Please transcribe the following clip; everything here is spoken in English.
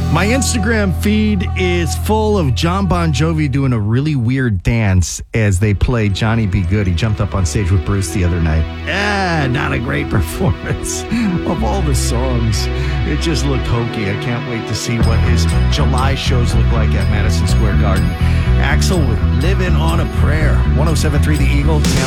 My Instagram feed is full of John Bon Jovi doing a really weird dance as they play Johnny B. Good. He jumped up on stage with Bruce the other night. Not a great performance. Of all the songs, it just looked hokey. I can't wait to see what his July shows look like at Madison Square Garden. Axl with Living on a Prayer. 107.3 The Eagle, Tampa.